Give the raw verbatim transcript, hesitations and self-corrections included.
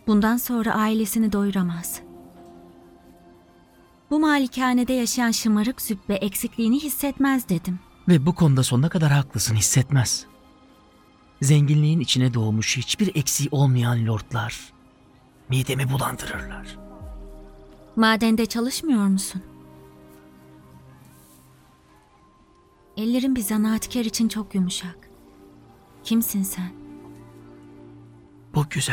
Bundan sonra ailesini doyuramaz. Bu malikanede yaşayan şımarık züppe eksikliğini hissetmez dedim. Ve bu konuda sonuna kadar haklısın, hissetmez. Zenginliğin içine doğmuş hiçbir eksiği olmayan lordlar midemi bulandırırlar. Madende çalışmıyor musun? Ellerin bir zanaatkar için çok yumuşak. Kimsin sen? Bu güzel